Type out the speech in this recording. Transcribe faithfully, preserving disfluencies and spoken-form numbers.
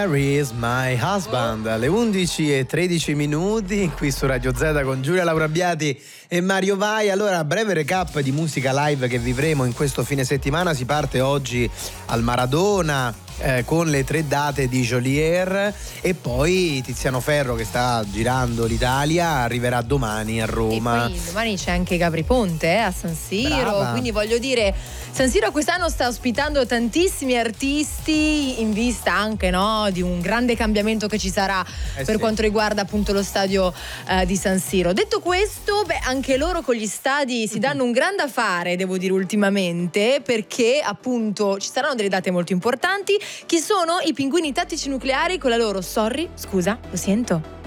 Harry is my husband, alle undici e tredici minuti qui su Radio Z con Giulia Laura Abbiati e Mario Vai. Allora, breve recap di musica live che vivremo in questo fine settimana. Si parte oggi al Maradona eh, con le tre date di Jolier e poi Tiziano Ferro, che sta girando l'Italia, arriverà domani a Roma. E poi domani c'è anche Gabri Ponte eh, a San Siro. Brava. Quindi voglio dire, San Siro quest'anno sta ospitando tantissimi artisti in vista anche, no, di un grande cambiamento che ci sarà eh per sì. quanto riguarda appunto lo stadio eh, di San Siro. Detto questo, beh, anche loro con gli stadi si danno un gran da fare, devo dire, ultimamente, perché appunto ci saranno delle date molto importanti. Chi sono? I Pinguini Tattici Nucleari con la loro Sorry, scusa, lo sento.